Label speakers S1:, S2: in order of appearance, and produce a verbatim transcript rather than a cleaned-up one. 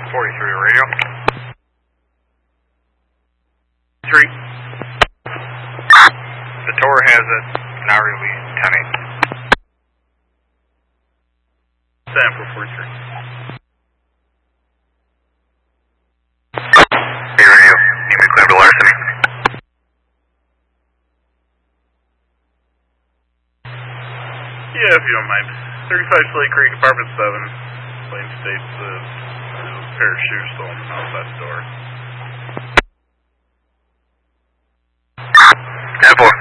S1: forty-three radio. Three. The tower has it, now released ten eight.
S2: San four forty-three.
S1: Hey radio, you may clear to larceny.
S2: Yeah, if you don't mind. thirty-five Slate Creek, Apartment seven. Lane states uh, there's a pair of shoes stolen outside the door.
S1: ten four.